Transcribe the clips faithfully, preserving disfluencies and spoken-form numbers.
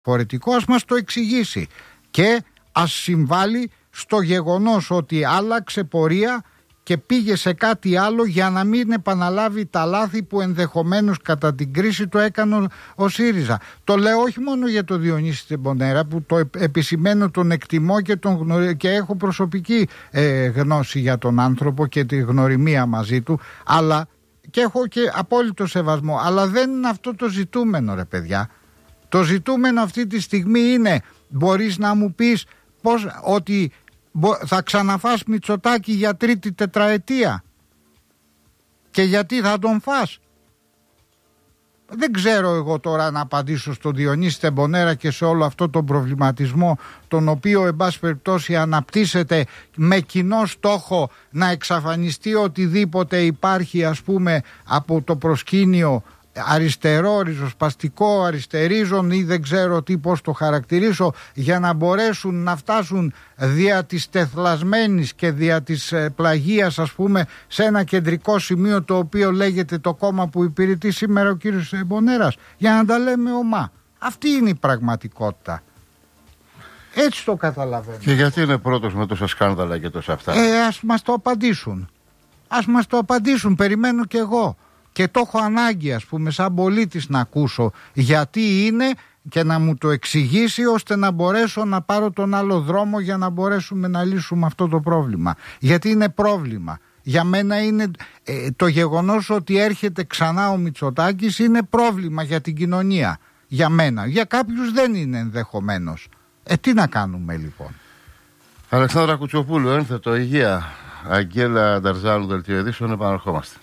φορετικό, ας μας το εξηγήσει και ας συμβάλλει στο γεγονός ότι άλλαξε πορεία και πήγε σε κάτι άλλο για να μην επαναλάβει τα λάθη που ενδεχομένως κατά την κρίση το έκανε ο ΣΥΡΙΖΑ. Το λέω όχι μόνο για το Διονύση Τεμπονέρα, που το επισημαίνω, τον εκτιμώ και, τον γνωρι... και έχω προσωπική ε, γνώση για τον άνθρωπο και τη γνωριμία μαζί του, αλλά και έχω και απόλυτο σεβασμό, αλλά δεν είναι αυτό το ζητούμενο, ρε παιδιά. Το ζητούμενο αυτή τη στιγμή είναι, μπορείς να μου πεις πώς, ότι θα ξαναφάς Μητσοτάκη για τρίτη τετραετία? Και γιατί θα τον φας? Δεν ξέρω εγώ τώρα να απαντήσω στον Διονύση Τεμπονέρα και σε όλο αυτό τον προβληματισμό, τον οποίο εν πάση περιπτώσει αναπτύσσεται με κοινό στόχο να εξαφανιστεί οτιδήποτε υπάρχει, ας πούμε, από το προσκήνιο αριστερό, ριζοσπαστικό, αριστερίζον ή δεν ξέρω τι, πώς το χαρακτηρίσω, για να μπορέσουν να φτάσουν δια της τεθλασμένης και δια της ε, πλαγίας, ας πούμε, σε ένα κεντρικό σημείο, το οποίο λέγεται το κόμμα που υπηρετεί σήμερα ο κύριος Μπονέρας, για να τα λέμε ομά. Αυτή είναι η πραγματικότητα. Έτσι το καταλαβαίνω. Και γιατί είναι πρώτος με τόσα σκάνδαλα και τόσα αυτά? Ε, ας μας το απαντήσουν. Ας μας το απαντήσουν, περιμένω κι εγώ. Και το έχω ανάγκη, ας πούμε, σαν πολίτης να ακούσω γιατί είναι και να μου το εξηγήσει, ώστε να μπορέσω να πάρω τον άλλο δρόμο για να μπορέσουμε να λύσουμε αυτό το πρόβλημα. Γιατί είναι πρόβλημα. Για μένα είναι ε, το γεγονός ότι έρχεται ξανά ο Μητσοτάκης είναι πρόβλημα για την κοινωνία. Για μένα. Για κάποιους δεν είναι ενδεχομένως. Ε, τι να κάνουμε λοιπόν? Αλεξάνδρα Κουτσοπούλου, ένθετο, υγεία. Αγγέλα Νταρζάλου, Δελτίο Ειδήσεων, επαναρχόμαστε.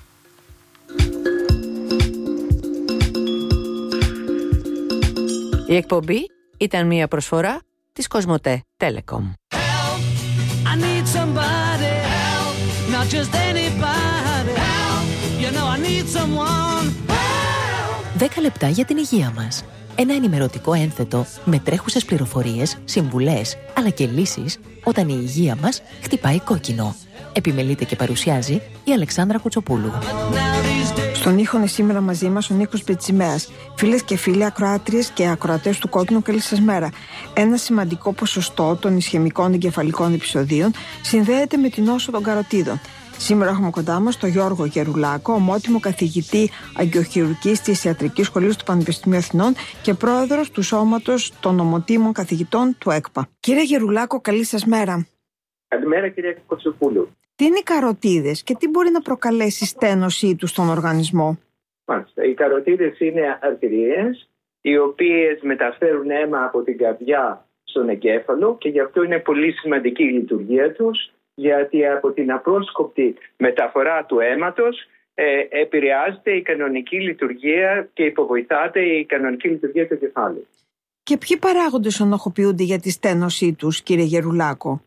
Η εκπομπή ήταν μια προσφορά της Κοσμοτέ Telecom. Δέκα λεπτά για την υγεία μας. Ένα ενημερωτικό ένθετο με τρέχουσες πληροφορίες, συμβουλές, αλλά και λύσεις όταν η υγεία μας χτυπάει κόκκινο. Επιμελείται και παρουσιάζει η Αλεξάνδρα Κουτσοπούλου. Στον ήχο είναι σήμερα μαζί μας ο Νίκος Μπετσιμέας. Φίλες και φίλοι, ακροάτριες και ακροατές του Κόκκινου, καλή σας μέρα. Ένα σημαντικό ποσοστό των ισχαιμικών εγκεφαλικών επεισοδίων συνδέεται με την νόσο των καροτίδων. Σήμερα έχουμε κοντά μας τον Γιώργο Γερουλάκο, ομότιμο καθηγητή αγκιοχειρουργικής της Ιατρικής Σχολής του Πανεπιστημίου Αθηνών και πρόεδρος του Σώματος των Ομοτήμων Καθηγητών του ΕΚΠΑ. Κύριε Γερουλάκο, καλή σας μέρα. Καλημέρα, κυρία Κοτσοπούλου. Τι είναι οι καροτίδες και τι μπορεί να προκαλέσει στένωσή τους στον οργανισμό? Μάλιστα. Οι καροτίδες είναι αρτηρίες οι οποίες μεταφέρουν αίμα από την καρδιά στον εγκέφαλο και γι' αυτό είναι πολύ σημαντική η λειτουργία τους, γιατί από την απρόσκοπτη μεταφορά του αίματος ε, επηρεάζεται η κανονική λειτουργία και υποβοηθάται η κανονική λειτουργία του εγκεφάλου. Και ποιοι παράγοντες ενοχοποιούνται για τη στένωσή τους, κύριε Γερουλάκο?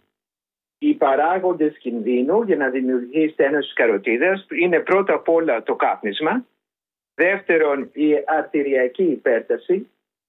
Οι παράγοντες κινδύνου για να δημιουργήσει στένωση της καροτίδας είναι πρώτα απ' όλα το κάπνισμα, δεύτερον η αρτηριακή υπέρταση,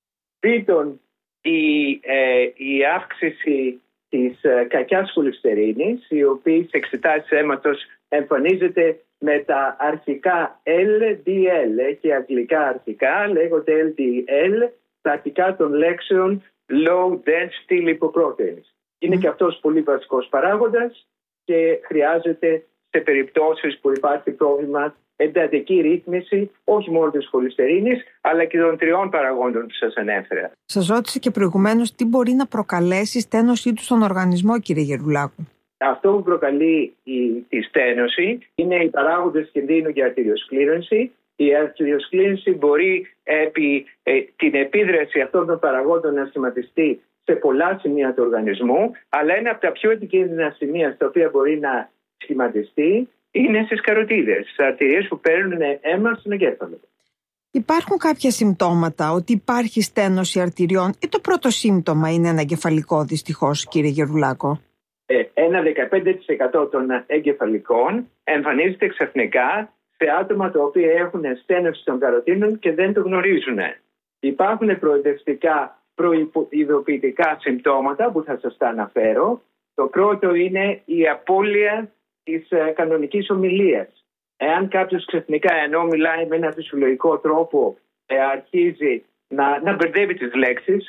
τρίτον η, ε, η αύξηση της ε, κακιάς χολυστερίνης, η οποία σε εξετάσεις αίματος εμφανίζεται με τα αρχικά ελ ντι ελ, έχει αγγλικά αρχικά, λέγονται ελ ντι ελ, τα αρχικά των λέξεων low density lipoproteins. Είναι mm. και αυτός πολύ βασικός παράγοντας και χρειάζεται σε περιπτώσεις που υπάρχει πρόβλημα εντατική ρύθμιση όχι μόνο της χολυστερίνης αλλά και των τριών παραγόντων που σας ανέφερα. Σας ρώτησε και προηγουμένως τι μπορεί να προκαλέσει η στένωσή του στον οργανισμό, κύριε Γερουλάκου. Αυτό που προκαλεί η, τη στένωση είναι οι παράγοντες κινδύνου για αρτηριοσκλήρωση. Η αρτηριοσκλήρωση μπορεί επί ε, την επίδραση αυτών των παραγόντων να σχηματιστεί σε πολλά σημεία του οργανισμού, αλλά ένα από τα πιο επικίνδυνα σημεία στα οποία μπορεί να σχηματιστεί είναι στις καροτίδες, στις αρτηρίες που παίρνουν αίμα στον εγκέφαλο. Υπάρχουν κάποια συμπτώματα ότι υπάρχει στένωση αρτηριών ή το πρώτο σύμπτωμα είναι ένα εγκεφαλικό, δυστυχώς, κύριε Γερουλάκο? Ε, ένα δεκαπέντε τοις εκατό των εγκεφαλικών εμφανίζεται ξαφνικά σε άτομα τα οποία έχουν στένωση των καροτίδων και δεν το γνωρίζουν. Υπάρχουν προοδευτικά προειδοποιητικά συμπτώματα που θα σας τα αναφέρω. Το πρώτο είναι η απώλεια της ε, κανονικής ομιλίας. Εάν κάποιος ξαφνικά, ενώ μιλάει με ένα φυσιολογικό τρόπο, ε, αρχίζει να, να μπερδεύει τις λέξεις,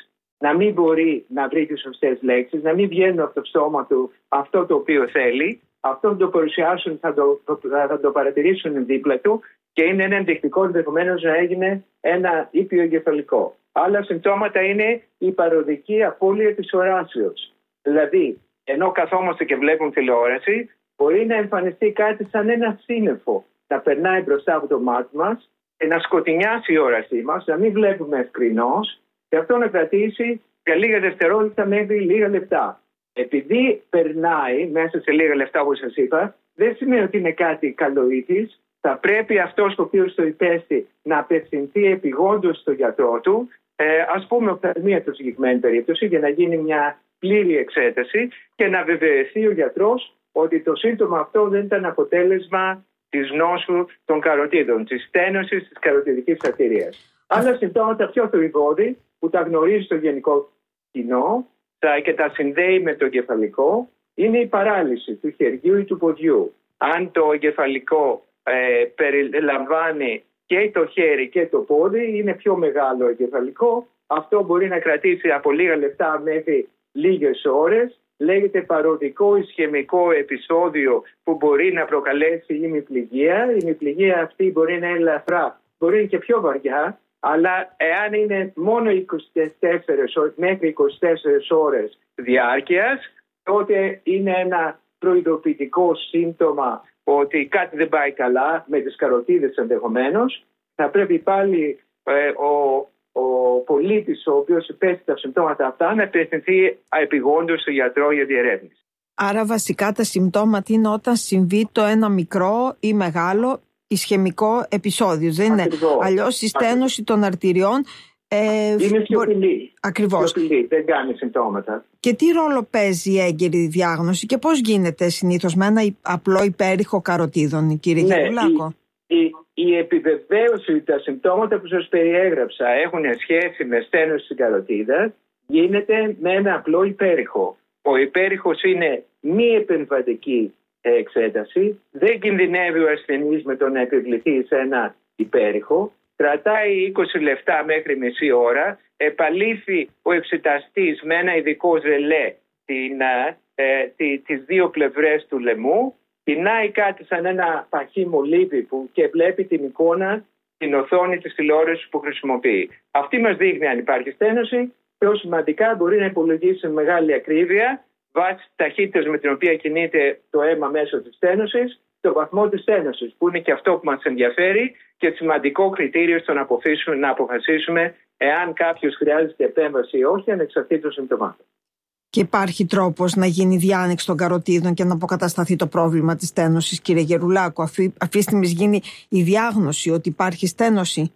να μην μπορεί να βρει τις σωστές λέξεις, να μην βγαίνουν από το στόμα του αυτό το οποίο θέλει. Αυτό θα το παρουσιάσουν, θα το, θα το παρατηρήσουν δίπλα του και είναι ένα ενδεικτικό ενδεχομένως να έγινε ένα ήπιο εγκεφαλικό. Άλλα συμπτώματα είναι η παροδική απώλεια της οράσεως. Δηλαδή, ενώ καθόμαστε και βλέπουμε τηλεόραση, μπορεί να εμφανιστεί κάτι σαν ένα σύννεφο να περνάει μπροστά από το μάτι μας και να σκοτεινιάσει η όρασή μας, να μην βλέπουμε ευκρινώς και αυτό να κρατήσει για λίγα δευτερόλεπτα μέχρι λίγα λεπτά. Επειδή περνάει μέσα σε λίγα λεπτά, όπως σας είπα, δεν σημαίνει ότι είναι κάτι καλοήθης. Θα πρέπει αυτός ο οποίος το υπέστη να απευθυνθεί επιγόντως στον γιατρό του, ε, ας πούμε οφθαλμία του συγκεκριμένη περίπτωση, για να γίνει μια πλήρη εξέταση και να βεβαιωθεί ο γιατρός ότι το σύμπτωμα αυτό δεν ήταν αποτέλεσμα της νόσου των καροτίδων, της στένωσης της καροτιδικής αρτηρίας. Άλλα συμπτώματα πιο θορυβώδη που τα γνωρίζει το γενικό κοινό και τα συνδέει με το εγκεφαλικό είναι η παράλυση του χεριού ή του ποδιού. Αν το εγκεφαλικό ε, περιλαμβάνει και το χέρι και το πόδι, είναι πιο μεγάλο εγκεφαλικό. Αυτό μπορεί να κρατήσει από λίγα λεπτά μέχρι λίγες ώρες. Λέγεται παροδικό ισχαιμικό επεισόδιο που μπορεί να προκαλέσει ημιπληγία. Η ημιπληγία αυτή μπορεί να είναι ελαφρά, μπορεί να είναι και πιο βαριά, αλλά εάν είναι μόνο είκοσι τέσσερις μέχρι είκοσι τέσσερις ώρες διάρκειας, τότε είναι ένα προειδοποιητικό σύμπτωμα ότι κάτι δεν πάει καλά με τις καροτίδες ενδεχομένως. Θα πρέπει πάλι ε, ο, ο πολίτης ο οποίος υπέστη τα συμπτώματα αυτά να απευθυνθεί επιγόντως στον γιατρό για διερεύνηση. Άρα βασικά τα συμπτώματα είναι όταν συμβεί το ένα μικρό ή μεγάλο ισχαιμικό επεισόδιο. Δεν είναι. Αλλιώς η στένωση των αρτηριών ε, είναι σιωπηλή. Ακριβώς. Σιωπηλή, δεν κάνει συμπτώματα. Και τι ρόλο παίζει η έγκαιρη διάγνωση και πώς γίνεται συνήθως με ένα απλό υπέρηχο καροτίδων, κύριε ναι, Γερουλάκο? Η, η, η επιβεβαίωση ότι τα συμπτώματα που σας περιέγραψα έχουν σχέση με στένωση της καροτίδας γίνεται με ένα απλό υπέρηχο. Ο υπέρηχος είναι μη επεμβατική εξέταση, δεν κινδυνεύει ο ασθενής με το να επιβληθεί σε ένα υπέρηχο, κρατάει είκοσι λεπτά μέχρι μισή ώρα, επαλήθει ο εξεταστής με ένα ειδικό ζελέ την, ε, τι, τις δύο πλευρές του λαιμού, πεινάει κάτι σαν ένα παχύ μολύβι που και βλέπει την εικόνα στην οθόνη της τηλεόρασης που χρησιμοποιεί. Αυτή μας δείχνει αν υπάρχει στένωση. Πιο σημαντικά μπορεί να υπολογίσει με μεγάλη ακρίβεια βάσει ταχύτητας με την οποία κινείται το αίμα μέσω της στένωσης, το βαθμό της στένωσης, που είναι και αυτό που μας ενδιαφέρει και σημαντικό κριτήριο στο να, να αποφασίσουμε εάν κάποιος χρειάζεται επέμβαση ή όχι, ανεξαρτήτως συμπτωμάτων. Και υπάρχει τρόπος να γίνει διάνοιξη των καροτίδων και να αποκατασταθεί το πρόβλημα της στένωσης, κύριε Γερουλάκο, αυτή τη στιγμή γίνει η διάγνωση ότι υπάρχει στένωση?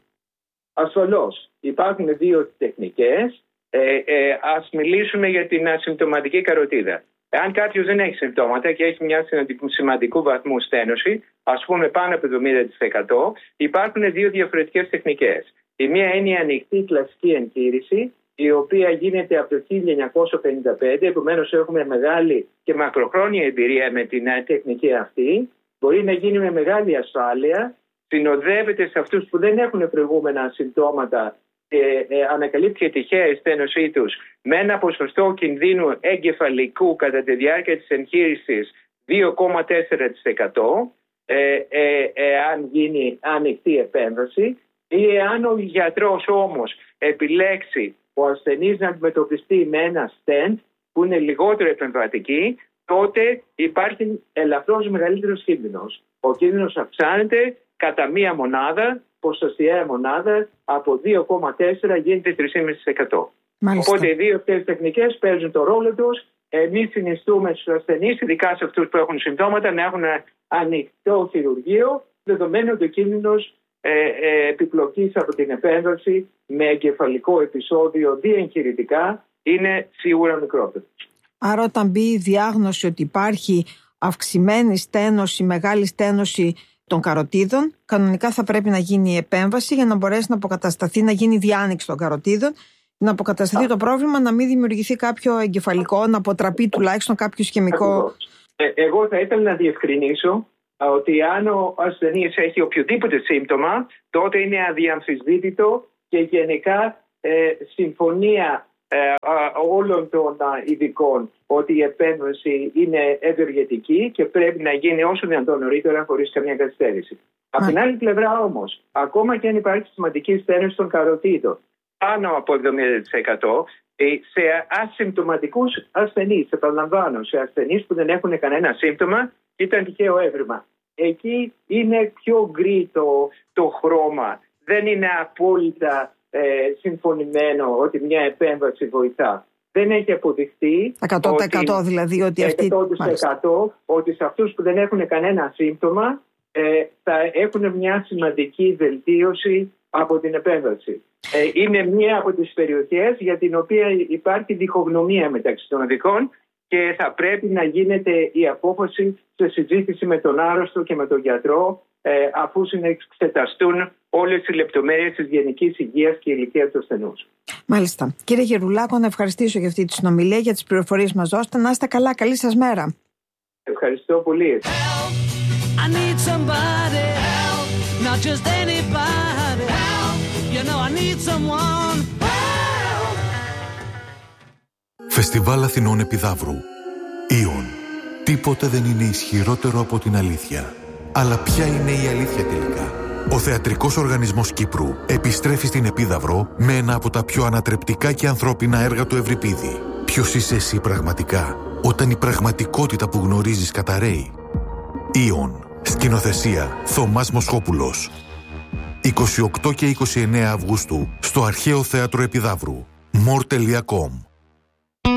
Ασφαλώς. Υπάρχουν δύο τεχνικές. Ε, ε, ας μιλήσουμε για την ασυμπτωματική καροτίδα. Αν κάποιος δεν έχει συμπτώματα και έχει μια σημαντικού βαθμού στένωση, ας πούμε πάνω από εβδομήντα τοις εκατό, υπάρχουν δύο διαφορετικές τεχνικές. Η μία είναι η ανοιχτή κλασική εγχείρηση, η οποία γίνεται από το χίλια εννιακόσια πενήντα πέντε, επομένως έχουμε μεγάλη και μακροχρόνια εμπειρία με την τεχνική αυτή. Μπορεί να γίνει με μεγάλη ασφάλεια, συνοδεύεται σε αυτούς που δεν έχουν προηγούμενα συμπτώματα και ε, ανακαλύπτει τυχαία η στένωσή τους με ένα ποσοστό κινδύνου εγκεφαλικού κατά τη διάρκεια της εγχείρησης δύο κόμμα τέσσερα τοις εκατό ε, ε, ε, αν γίνει ανοιχτή επέμβαση, ή εάν ο γιατρός όμως επιλέξει ο ασθενής να αντιμετωπιστεί με ένα στεντ που είναι λιγότερο επεμβατική, τότε υπάρχει ελαφρώς μεγαλύτερος κίνδυνος. Ο κίνδυνος αυξάνεται κατά μία μονάδα, ποσοστιαία μονάδα, από δύο κόμμα τέσσερα γίνεται τρία κόμμα πέντε τοις εκατό. Μάλιστα. Οπότε οι δύο αυτές τεχνικές παίζουν το ρόλο τους. Εμείς συνιστούμε στους ασθενείς, ειδικά σε αυτούς που έχουν συμπτώματα, να έχουν ανοιχτό χειρουργείο, δεδομένου ότι ο κίνδυνος ε, ε, επιπλοκής από την επέμβαση με εγκεφαλικό επεισόδιο διεγχειρητικά είναι σίγουρα μικρότερο. Άρα όταν μπει η διάγνωση ότι υπάρχει αυξημένη στένωση, μεγάλη στένωση των καροτίδων, κανονικά θα πρέπει να γίνει η επέμβαση για να μπορέσει να αποκατασταθεί, να γίνει διάνοιξη των καροτίδων, να αποκατασταθεί Α. το πρόβλημα, να μην δημιουργηθεί κάποιο εγκεφαλικό, να αποτραπεί τουλάχιστον κάποιο ισχαιμικό. Ε, εγώ θα ήθελα να διευκρινίσω ότι αν ο ασθενής έχει οποιοδήποτε σύμπτωμα, τότε είναι αδιαμφισβήτητο και γενικά ε, συμφωνία ε, όλων των ειδικών ότι η επέμβαση είναι ευεργετική και πρέπει να γίνει όσο δυνατόν νωρίτερα χωρίς καμία καθυστέρηση. Από την άλλη πλευρά όμως, ακόμα και αν υπάρχει σημαντική στέρηση των καροτίδων, πάνω από εβδομήντα τοις εκατό σε ασυμπτωματικούς ασθενείς, επαναλαμβάνω, σε ασθενείς που δεν έχουν κανένα σύμπτωμα, ήταν τυχαίο έβριμα. Εκεί είναι πιο γκρι το, το χρώμα. Δεν είναι απόλυτα ε, συμφωνημένο ότι μια επέμβαση βοηθά. Δεν έχει αποδειχτεί εκατό τοις εκατό ότι, δηλαδή ότι αυτή... εκατό τοις εκατό ότι σε αυτούς που δεν έχουν κανένα σύμπτωμα ε, θα έχουν μια σημαντική βελτίωση από την επέμβαση. Ε, είναι μία από τις περιοχές για την οποία υπάρχει διχογνωμία μεταξύ των ειδικών και θα πρέπει να γίνεται η απόφαση σε συζήτηση με τον άρρωστο και με τον γιατρό ε, αφού συνεξεταστούν όλες οι λεπτομέρειες της γενικής υγείας και ηλικίας του ασθενούς. Μάλιστα. Κύριε Γερουλάκο, να ευχαριστήσω για αυτή τη συνομιλία, για τις πληροφορίες μας δώσετε. Να είστε καλά. Καλή σας μέρα. Ευχαριστώ πολύ. I need somebody help, not just anybody help. You know I need someone help. Φεστιβάλ Αθηνών Επιδαύρου. Ήον. Τίποτε δεν είναι ισχυρότερο από την αλήθεια. Αλλά ποια είναι η αλήθεια τελικά? Ο Θεατρικός Οργανισμός Κύπρου επιστρέφει στην Επίδαυρο με ένα από τα πιο ανατρεπτικά και ανθρώπινα έργα του Ευρυπίδη. Ποιος είσαι εσύ πραγματικά, όταν η πραγματικότητα που γνωρίζεις καταρρέει? Ήον. Σκηνοθεσία Θωμάς Μοσχόπουλος. είκοσι οκτώ και είκοσι εννέα Αυγούστου στο Αρχαίο Θέατρο Επιδαύρου. μορ τελεία κομ